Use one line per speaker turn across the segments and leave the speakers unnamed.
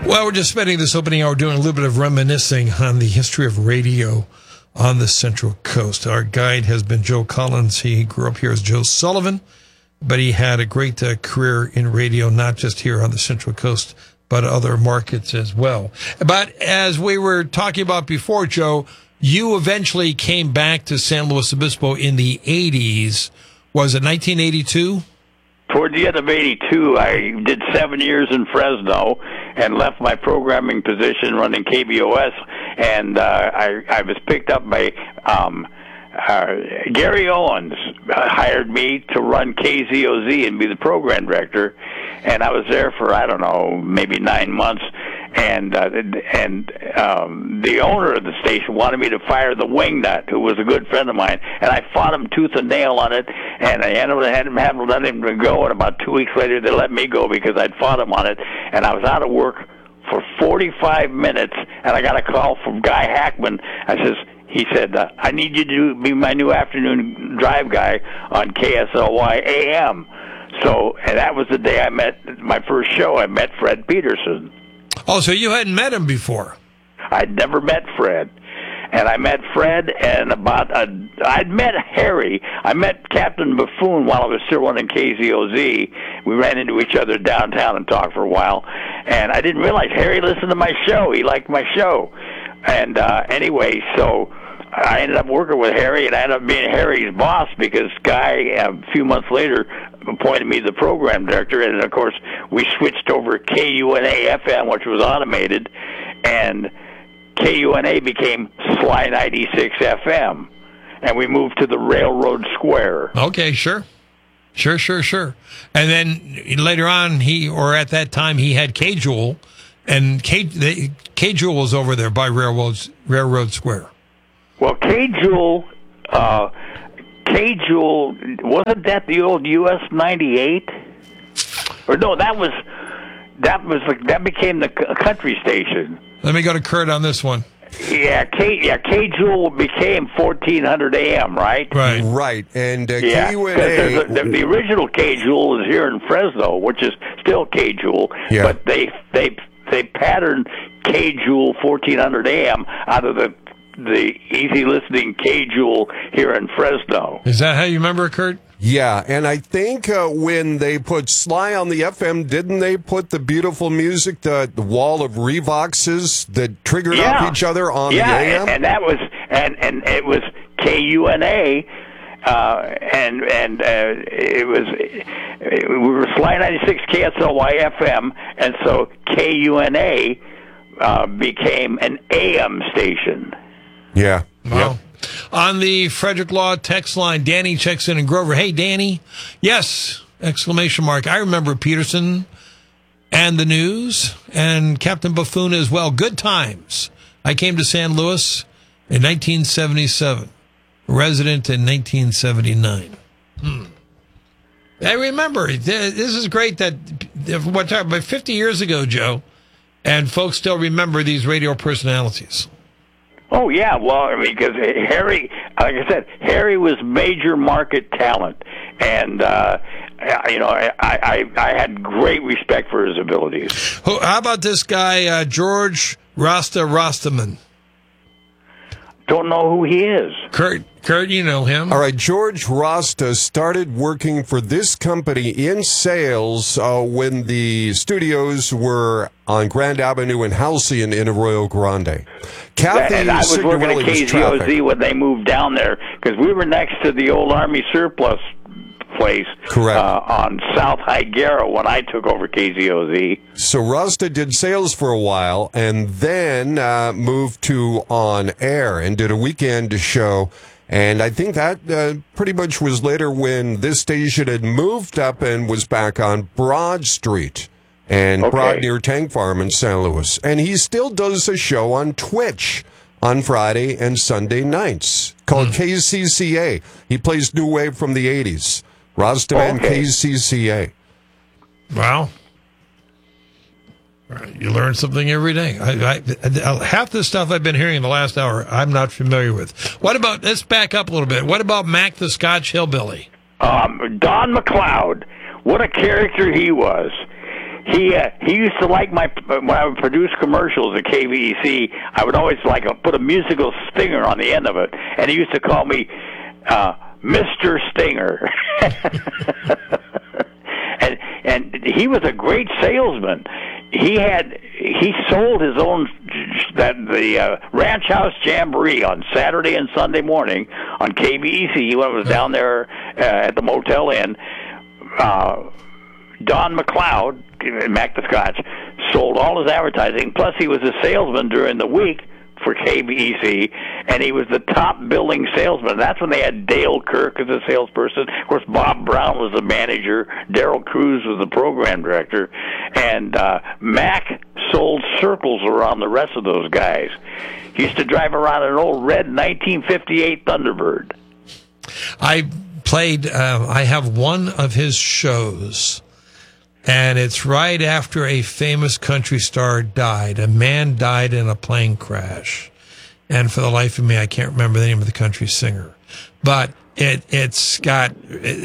Well, we're just spending this opening hour doing a little bit of reminiscing on the history of radio on the Central Coast. Our guide has been Joe Collins. He grew up here as Joe Sullivan, but he had a great career in radio, not just here on the Central Coast, but other markets as well. But as we were talking about before, Joe, you eventually came back to San Luis Obispo in the 80s. Was it 1982?
Toward the end of 82, I did 7 years in Fresno and left my programming position running KBOS, and I was picked up by Gary Owens hired me to run KZOZ and be the program director, and I was there for, I don't know, maybe 9 months, and the owner of the station wanted me to fire the wingnut, who was a good friend of mine, and I fought him tooth and nail on it, and I ended up having to let him go, and about 2 weeks later they let me go because I'd fought him on it, and I was out of work for 45 minutes, and I got a call from Guy Hackman. He said, I need you to be my new afternoon drive guy on KSLY AM. So, and that was the day I met my first show. I met Fred Peterson.
Oh, so you hadn't met him before?
I'd never met Fred. And I met Fred, and I'd met Harry. I met Captain Buffoon while I was still running KZOZ. We ran into each other downtown and talked for a while. And I didn't realize Harry listened to my show. He liked my show. And anyway, so I ended up working with Harry, and I ended up being Harry's boss because Guy, a few months later, appointed me the program director. And, of course, we switched over KUNA-FM, which was automated, and KUNA became Sly 96 FM, and we moved to the Railroad Square.
Okay, sure. And then later on, at that time, he had K-Jewel, and K-Jewel was over there by Railroad Square.
Well, K-Jewel, wasn't that the old US 98? Or no, that became the country station.
Let me go to Kurt on this one.
Yeah, K-Jewel became 1400 AM, right?
Right. And KUNA...
The original K-Jewel is here in Fresno, which is still K-Jewel, but they patterned K-Jewel 1400 AM out of the easy listening K-Jewel here in Fresno.
Is that how you remember it, Kurt?
Yeah, and I think when they put Sly on the FM, didn't they put the beautiful music, the wall of Revoxes that triggered off each other on the AM?
And that was and it was KUNA, we were Sly 96 KSLY FM, and so KUNA became an AM station.
Yeah.
Wow. Yep. On the Frederick Law text line, Danny checks in Grover. Hey, Danny. Yes! Exclamation mark. I remember Peterson and the news and Captain Buffoon as well. Good times. I came to San Luis in 1977. Resident in 1979. I remember. This is great that, about 50 years ago, Joe, and folks still remember these radio personalities.
Oh, yeah, well, because Harry, like I said, Harry was major market talent, and, I had great respect for his abilities.
How about this guy, George Rastaman?
Don't know who he is.
Kurt, you know him.
All right, George Rasta started working for this company in sales when the studios were on Grand Avenue in Halcyon in Arroyo Grande.
And I was working at KZOZ when they moved down there, because we were next to the old Army surplus place.
Correct.
On South Higuera when I took over KZOZ.
So Rasta did sales for a while and then moved to On Air and did a weekend show. And I think that pretty much was later when this station had moved up and was back on Broad Street and Broad near Tank Farm in San Luis. And he still does a show on Twitch on Friday and Sunday nights called KCCA. He plays new wave from the 80s. Rastaman KCCA.
Wow. You learn something every day. Half the stuff I've been hearing in the last hour, I'm not familiar with. What about, let's back up a little bit. What about Mac the Scotch Hillbilly?
Don McLeod. What a character he was. he used to like when I would produce commercials at KVEC. I would always put a musical stinger on the end of it, and he used to call me Mr. Stinger. and he was a great salesman. He sold his own the Ranch House Jamboree on Saturday and Sunday morning on KBEC when I was down there at the Motel Inn. Don McLeod, Mac the Scotch, sold all his advertising. Plus, he was a salesman during the week for KBEC, and he was the top billing salesman. That's when they had Dale Kirk as a salesperson. Of course, Bob Brown was the manager. Darryl Cruz was the program director. And Mac sold circles around the rest of those guys. He used to drive around an old red 1958 Thunderbird.
I have one of his shows, and it's right after a famous country star died. A man died in a plane crash. And for the life of me, I can't remember the name of the country singer. But it's got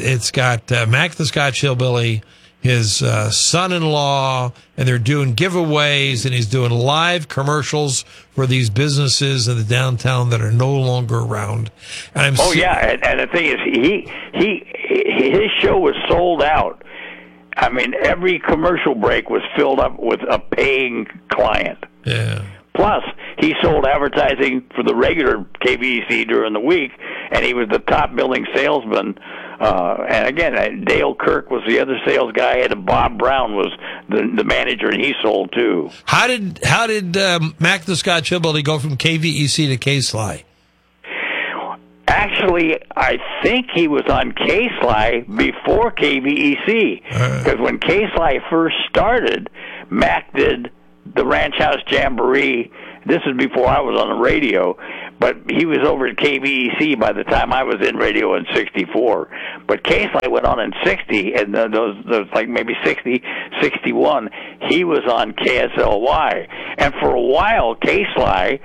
Mac the Scotch Hillbilly, his son-in-law, and they're doing giveaways, and he's doing live commercials for these businesses in the downtown that are no longer around. And
and the thing is, his show was sold out. I mean, every commercial break was filled up with a paying client.
Yeah.
Plus, he sold advertising for the regular KVEC during the week, and he was the top billing salesman. And again, Dale Kirk was the other sales guy, and Bob Brown was the manager, and he sold too.
How did Mac the Scotch Hillbilly go from KVEC to K-Sly?
Actually, I think he was on K-Sly before KVEC, because when K-Sly first started, Mac did the Ranch House Jamboree. This is before I was on the radio, but he was over at KVEC by the time I was in radio in '64. But K-Sly went on in '60, and those like maybe '60, '61, he was on KSLY. And for a while, K-Sly,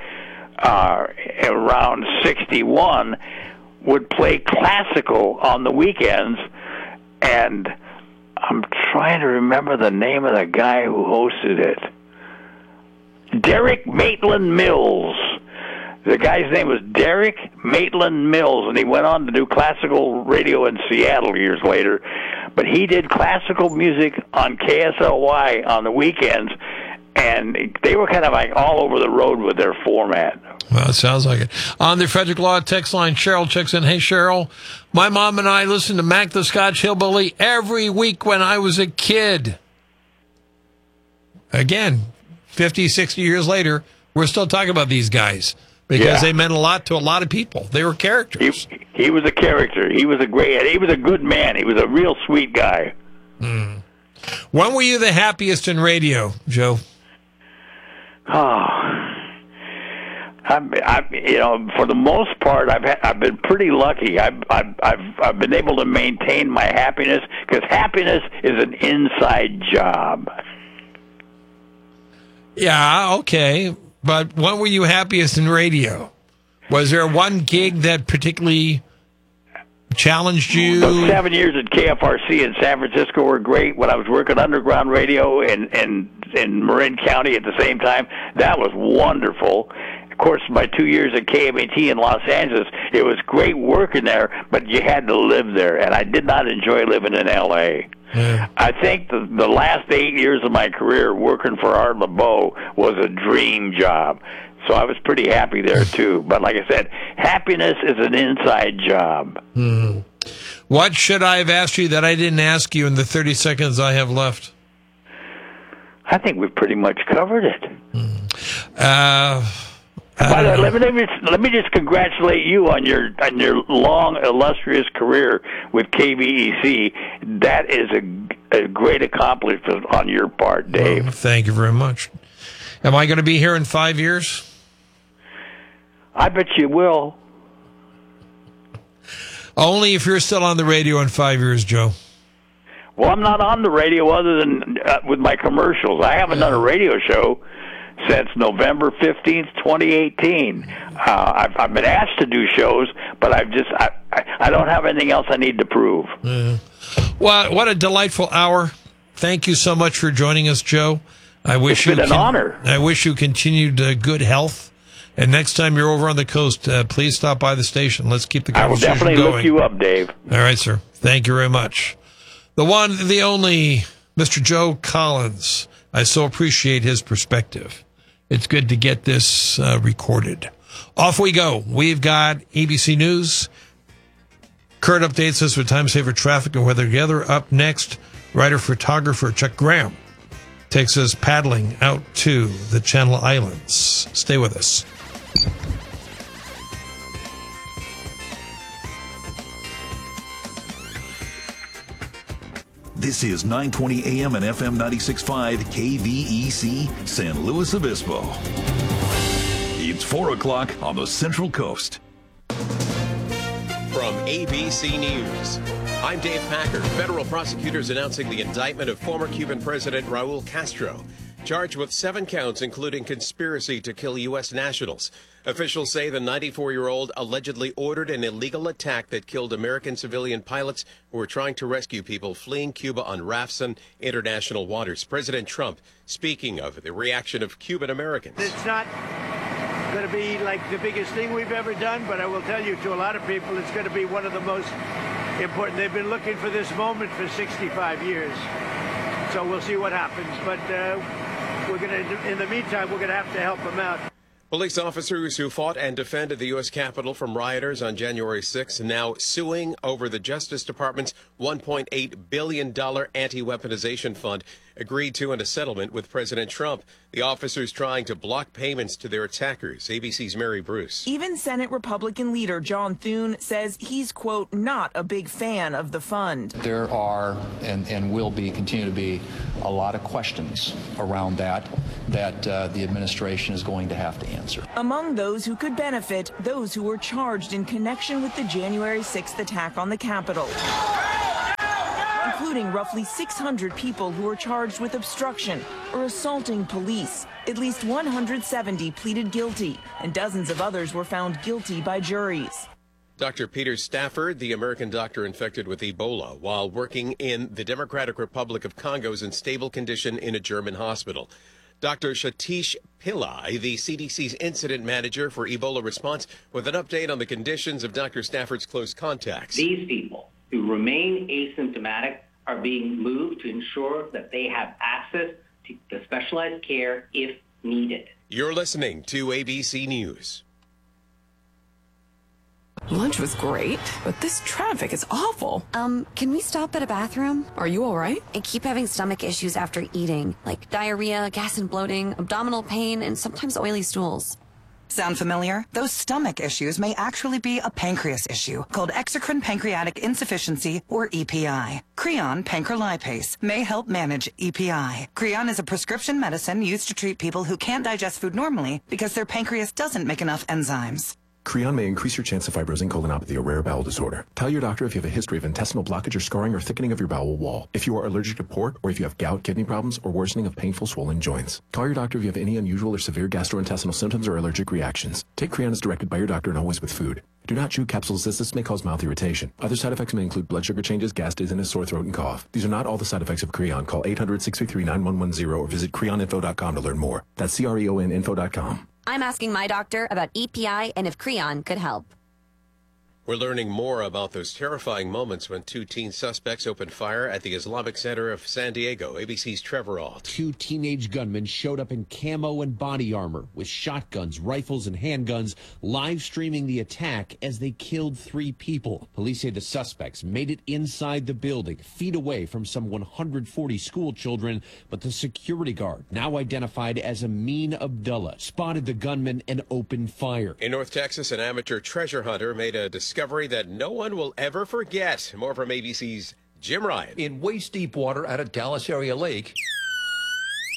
around '61, would play classical on the weekends, and I'm trying to remember the name of the guy who hosted it. Derek Maitland-Mills. The guy's name was Derek Maitland-Mills, and he went on to do classical radio in Seattle years later. But he did classical music on KSLY on the weekends, and they were kind of like all over the road with their format.
Well, it sounds like it. On the Frederick Law text line, Cheryl checks in. Hey, Cheryl, my mom and I listened to Mac the Scotch Hillbilly every week when I was a kid. Again, 50, 60 years later, we're still talking about these guys because they meant a lot to a lot of people. They were characters.
He was a character. He was a good man. He was a real sweet guy.
Mm. When were you the happiest in radio, Joe?
Oh, for the most part, I've been pretty lucky. I've been able to maintain my happiness, because happiness is an inside job. Yeah,
okay. But when were you happiest in radio? Was there one gig that particularly challenged you?
Those 7 years at KFRC in San Francisco were great. When I was working underground radio in Marin County at the same time, that was wonderful. Of course, my 2 years at KMAT in Los Angeles, it was great working there, but you had to live there, and I did not enjoy living in L.A. Yeah. I think the last 8 years of my career working for Art LeBeau was a dream job. So I was pretty happy there, too. But like I said, happiness is an inside job.
Mm-hmm. What should I have asked you that I didn't ask you in the 30 seconds I have left?
I think we've pretty much covered it.
By
the way, let me just congratulate you on your long, illustrious career with KVEC. That is a great accomplishment on your part, Dave.
Well, thank you very much. Am I going to be here in 5 years?
I bet you will.
Only if you're still on the radio in 5 years, Joe.
Well, I'm not on the radio other than with my commercials. I haven't done a radio show since November 15th, 2018. I've been asked to do shows, but I don't have anything else I need to prove.
Well, what a delightful hour. thank you so much for joining us, Joe. I wish
It's been an honor.
I wish you continued good health. And next time you're over on the coast, please stop by the station. Let's keep the conversation
I will definitely
going.
look you up, Dave.
All right, sir. Thank you very much. The one, the only, Mr. Joe Collins. I so appreciate his perspective. It's good to get this recorded. Off we go. We've got ABC News. Kurt updates us with time saver traffic and weather together. Up next, writer-photographer Chuck Graham takes us paddling out to the Channel Islands. Stay with us.
This is 920 AM and FM 96.5 KVEC San Luis Obispo. It's 4 o'clock on the Central Coast.
From ABC News, I'm Dave Packer. Federal prosecutors announcing the indictment of former Cuban President Raul Castro, charged with 7 counts, including conspiracy to kill U.S. nationals. Officials say the 94-year-old allegedly ordered an illegal attack that killed American civilian pilots who were trying to rescue people fleeing Cuba on rafts in international waters. President Trump speaking of the reaction of Cuban Americans.
It's not going to be like the biggest thing we've ever done, but I will tell you, to a lot of people, it's going to be one of the most important. They've been looking for this moment for 65 years. So we'll see what happens. But we're going to, in the meantime, we're going to have to help them out.
Police officers who fought and defended the U.S. Capitol from rioters on January 6th now suing over the Justice Department's $1.8 billion anti-weaponization fund agreed to in a settlement with President Trump. The officers trying to block payments to their attackers. ABC's Mary Bruce.
Even Senate Republican leader John Thune says he's, quote, not a big fan of the fund.
There are and will be, continue to be, a lot of questions around that the administration is going to have to answer.
Among those who could benefit, those who were charged in connection with the January 6th attack on the Capitol, including roughly 600 people who were charged with obstruction or assaulting police. At least 170 pleaded guilty, and dozens of others were found guilty by juries.
Dr. Peter Stafford, the American doctor infected with Ebola while working in the Democratic Republic of Congo, is in stable condition in a German hospital. Dr. Satish Pillai, the CDC's incident manager for Ebola response, with an update on the conditions of Dr. Stafford's close contacts.
These people who remain asymptomatic are being moved to ensure that they have access to the specialized care if needed.
You're listening to ABC News.
Lunch was great, but this traffic is awful.
Can we stop at a bathroom?
Are you all right?
I keep having stomach issues after eating, like diarrhea, gas and bloating, abdominal pain, and sometimes oily stools.
Sound familiar? Those stomach issues may actually be a pancreas issue called exocrine pancreatic insufficiency, or EPI. Creon pancrelipase may help manage EPI. Creon is a prescription medicine used to treat people who can't digest food normally because their pancreas doesn't make enough enzymes.
Creon may increase your chance of fibrosing colonopathy, a rare bowel disorder. Tell your doctor if you have a history of intestinal blockage or scarring or thickening of your bowel wall. If you are allergic to pork, or if you have gout, kidney problems, or worsening of painful swollen joints. Call your doctor if you have any unusual or severe gastrointestinal symptoms or allergic reactions. Take Creon as directed by your doctor and always with food. Do not chew capsules as this may cause mouth irritation. Other side effects may include blood sugar changes, gas, dizziness, sore throat, and cough. These are not all the side effects of Creon. Call 800-633-9110 or visit creoninfo.com to learn more. That's CREONinfo.com.
I'm asking my doctor about EPI and if Creon could help.
We're learning more about those terrifying moments when 2 teen suspects opened fire at the Islamic Center of San Diego. ABC's Trevor Ault.
2 teenage gunmen showed up in camo and body armor with shotguns, rifles, and handguns, live streaming the attack as they killed 3 people. Police say the suspects made it inside the building, feet away from some 140 school children, but the security guard, now identified as Amin Abdullah, spotted the gunman and opened fire.
In North Texas, an amateur treasure hunter made a discovery that no one will ever forget. More from ABC's Jim Ryan.
In waist-deep water at a Dallas area lake,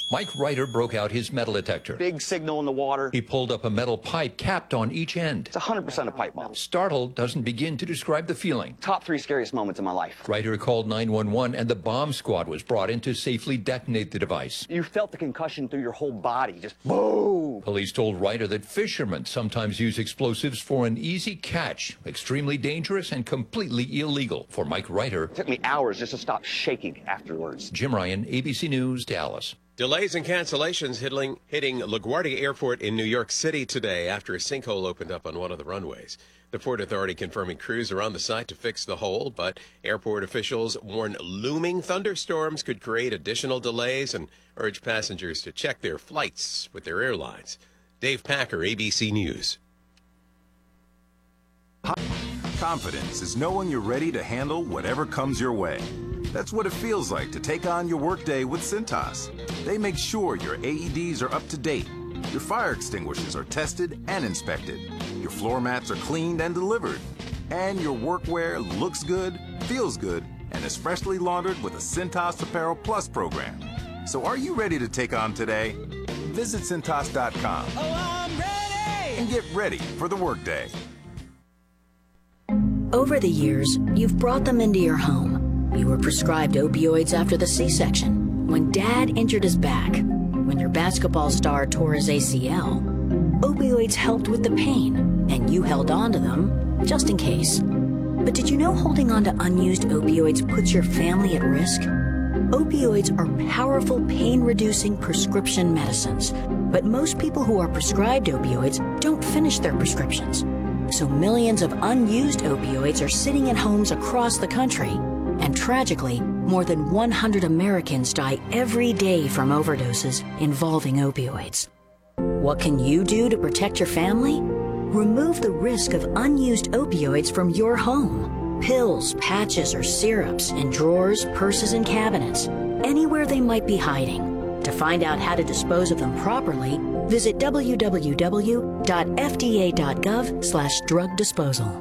Mike Reiter broke out his metal detector.
Big signal in the water.
He pulled up a metal pipe capped on each end.
It's 100% a pipe bomb.
Startled doesn't begin to describe the feeling.
Top 3 scariest moments in my life.
Reiter called 911 and the bomb squad was brought in to safely detonate the device.
You felt the concussion through your whole body, just boom.
Police told Reiter that fishermen sometimes use explosives for an easy catch, extremely dangerous and completely illegal. For Mike Reiter,
it took me hours just to stop shaking afterwards.
Jim Ryan, ABC News, Dallas.
Delays and cancellations hitting LaGuardia Airport in New York City today after a sinkhole opened up on one of the runways. The Port Authority confirming crews are on the site to fix the hole, but airport officials warn looming thunderstorms could create additional delays and urge passengers to check their flights with their airlines. Dave Packer, ABC News.
Confidence is knowing you're ready to handle whatever comes your way. That's what it feels like to take on your workday with Cintas. They make sure your AEDs are up to date, your fire extinguishers are tested and inspected, your floor mats are cleaned and delivered, and your workwear looks good, feels good, and is freshly laundered with a Cintas Apparel Plus program. So are you ready to take on today? Visit Cintas.com and get ready for the workday.
Over the years, you've brought them into your home. You were prescribed opioids after the C-section, when Dad injured his back, when your basketball star tore his ACL. Opioids helped with the pain, and you held on to them just in case. But did you know holding on to unused opioids puts your family at risk? Opioids are powerful pain-reducing prescription medicines, but most people who are prescribed opioids don't finish their prescriptions. So millions of unused opioids are sitting in homes across the country. And tragically, more than 100 Americans die every day from overdoses involving opioids. What can you do to protect your family? Remove the risk of unused opioids from your home. Pills, patches, or syrups in drawers, purses, and cabinets, anywhere they might be hiding. To find out how to dispose of them properly, visit www.fda.gov/drug disposal.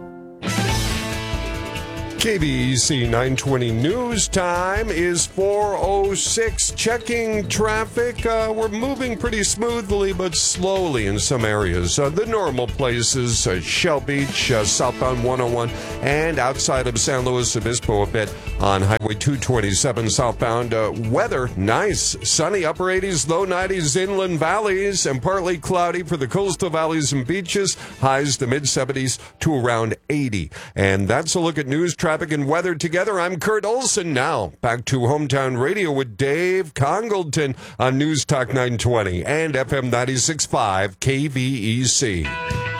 KVEC 920 News Time is 4:06. Checking traffic. We're moving pretty smoothly but slowly in some areas. The normal places, Shell Beach, southbound 101, and outside of San Luis Obispo a bit on Highway 227 southbound. Weather, nice. Sunny, upper 80s, low 90s, inland valleys, and partly cloudy for the coastal valleys and beaches. Highs to mid-70s to around 80. And that's a look at news, traffic, and weather together. I'm Kurt Olson. Now, back to Hometown Radio with Dave Congleton on News Talk 920 and FM 96.5 KVEC.